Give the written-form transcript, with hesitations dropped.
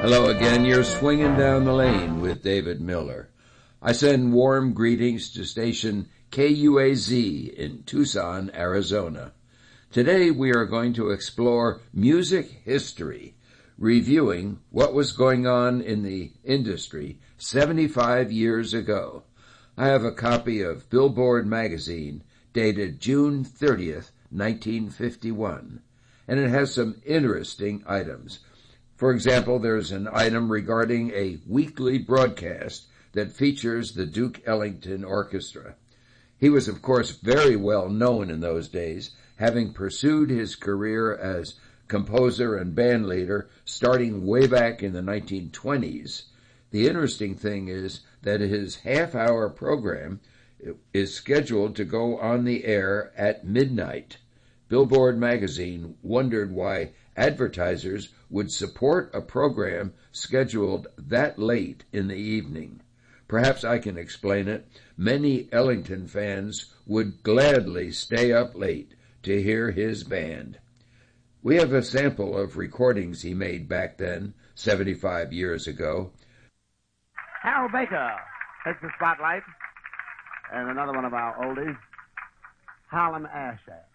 Hello again, you're swinging down the lane with David Miller. I send warm greetings to station KUAZ in Tucson, Arizona. Today we are going to explore music history, reviewing what was going on in the industry 75 years ago. I have a copy of Billboard magazine dated June 30th, 1951, and it has some interesting items. For example, there's an item regarding a weekly broadcast that features the Duke Ellington Orchestra. He was, of course, very well known in those days, having pursued his career as composer and band leader starting way back in the 1920s. The interesting thing is that his half-hour program is scheduled to go on the air at midnight. Billboard magazine wondered why advertisers would support a program scheduled that late in the evening. Perhaps I can explain it. Many Ellington fans would gladly stay up late to hear his band. We have a sample of recordings he made back then, 75 years ago. Harold Baker takes the spotlight. And another one of our oldies, Harlem Asher.